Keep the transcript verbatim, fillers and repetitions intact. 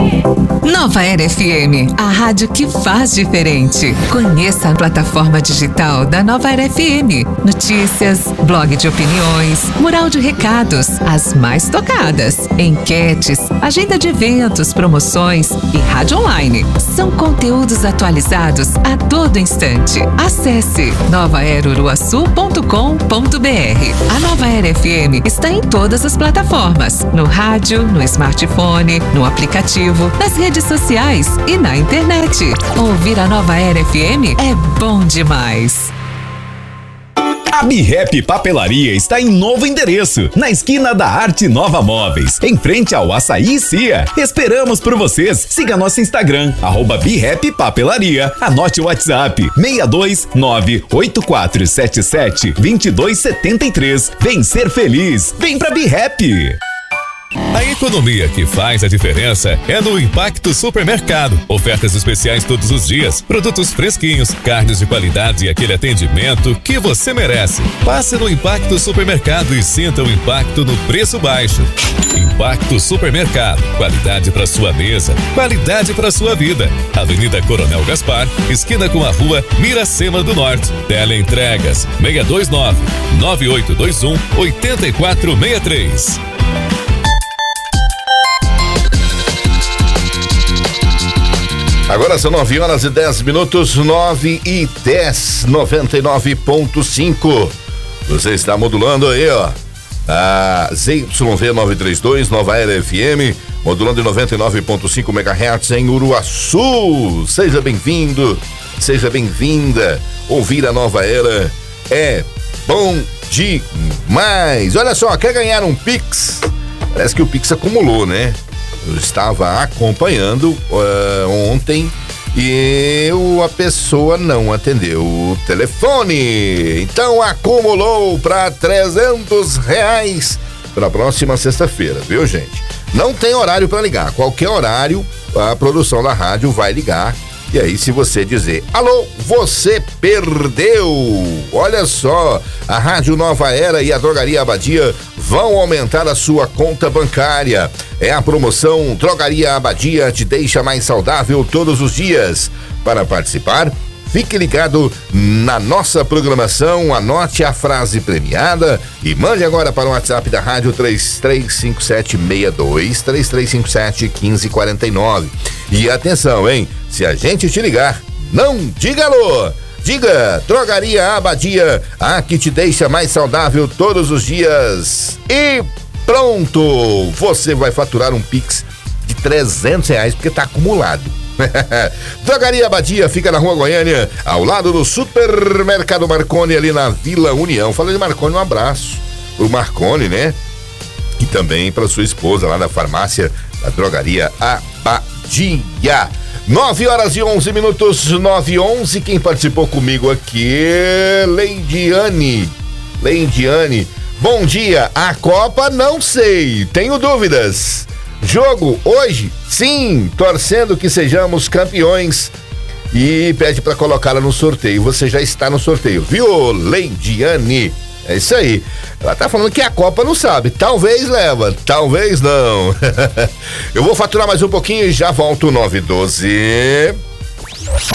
Nova Era F M, a rádio que faz diferente. Conheça a plataforma digital da Nova Era F M. Notícias, blog de opiniões, mural de recados, as mais tocadas, enquetes, agenda de eventos, promoções e rádio online. São conteúdos atualizados a todo instante. Acesse nova era uruaçu ponto com ponto br. A Nova Era F M está em todas as plataformas, no rádio, no smartphone, no aplicativo, nas redes sociais e na internet. Ouvir a Nova Era F M é bom demais. A Birrep Papelaria está em novo endereço, na esquina da Arte Nova Móveis, em frente ao Açaí Cia. Esperamos por vocês. Siga nosso Instagram, arroba Birrep Papelaria. Anote o WhatsApp, seis dois nove oito quatro sete sete dois dois sete três. Vem ser feliz. Vem pra Birrep. A economia que faz a diferença é no Impacto Supermercado. Ofertas especiais todos os dias, produtos fresquinhos, carnes de qualidade e aquele atendimento que você merece. Passe no Impacto Supermercado e sinta o impacto no preço baixo. Impacto Supermercado, qualidade para sua mesa, qualidade para sua vida. Avenida Coronel Gaspar, esquina com a rua Miracema do Norte. Teleentregas seis dois nove nove oito dois um oito quatro seis três. Agora são nove horas e dez minutos, nove e dez, noventa e nove ponto cinco. Você está modulando aí, ó. A Z Y V novecentos e trinta e dois, Nova Era F M, modulando em noventa e nove ponto cinco megahertz em Uruaçu. Seja bem-vindo, seja bem-vinda. Ouvir a Nova Era é bom demais. Olha só, quer ganhar um Pix? Parece que o Pix acumulou, né? Eu estava acompanhando uh, ontem e eu, a pessoa não atendeu o telefone. Então acumulou para trezentos reais para a próxima sexta-feira, viu, gente? Não tem horário para ligar. Qualquer horário a produção da rádio vai ligar. E aí, se você dizer, alô, você perdeu. Olha só, a Rádio Nova Era e a Drogaria Abadia vão aumentar a sua conta bancária. É a promoção Drogaria Abadia te deixa mais saudável todos os dias. Para participar, fique ligado na nossa programação, anote a frase premiada e mande agora para o WhatsApp da rádio três três cinco sete seis dois, três três cinco sete um cinco quatro nove. E atenção, hein? Se a gente te ligar, não diga alô, diga Drogaria Abadia, a que te deixa mais saudável todos os dias. E pronto, você vai faturar um Pix de trezentos reais porque tá acumulado. Drogaria Abadia fica na Rua Goiânia, ao lado do Supermercado Marconi, ali na Vila União. Falei de Marconi, um abraço pro Marconi, né? E também para sua esposa lá na farmácia da Drogaria Abadia. nove horas e onze minutos, nove e onze. Quem participou comigo aqui? Leidiane. Leidiane. Bom dia. A Copa não sei, tenho dúvidas. Jogo hoje? Sim, torcendo que sejamos campeões. E pede para colocá-la no sorteio. Você já está no sorteio, viu, Leidiane? É isso aí. Ela tá falando que a Copa não sabe. Talvez leva, talvez não. Eu vou faturar mais um pouquinho e já volto. Nove e doze.